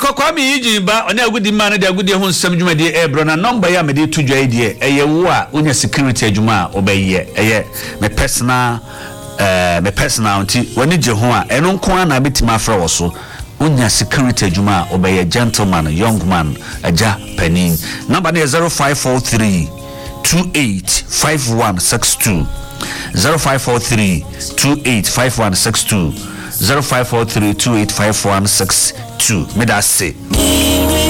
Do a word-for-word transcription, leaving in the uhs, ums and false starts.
kwa mi yiji ba oni agudi man na de agudi ho nsem dwuma de e bro na number ya me de to dwa de eye wo a onya security adwuma obeye eye me personal eh me personality woni je ho a eno nko na betima afra wo so onya security adwuma obeye gentleman young man aja penin number na zero five four three two eight five one six two zero five four three two eight five one six two zero five four three two eight five one six two me that say